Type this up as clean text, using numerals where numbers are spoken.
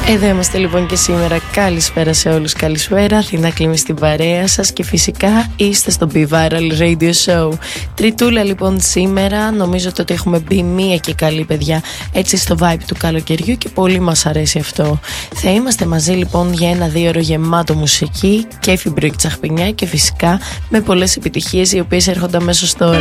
Εδώ είμαστε λοιπόν και σήμερα. Καλησπέρα σε όλους, καλησπέρα. Αθηνά Κλίμη στην παρέα σας και φυσικά είστε στο Be Viral Radio Show. Τριτούλα λοιπόν σήμερα. Νομίζω ότι έχουμε μπει μία και καλή, παιδιά, έτσι στο vibe του καλοκαιριού και πολύ μας αρέσει αυτό. Θα είμαστε μαζί λοιπόν για ένα 2ωρο γεμάτο μουσική, κέφι, μπρουκ, τσαχπινιά και φυσικά με πολλές επιτυχίες οι οποίες έρχονται αμέσως τώρα.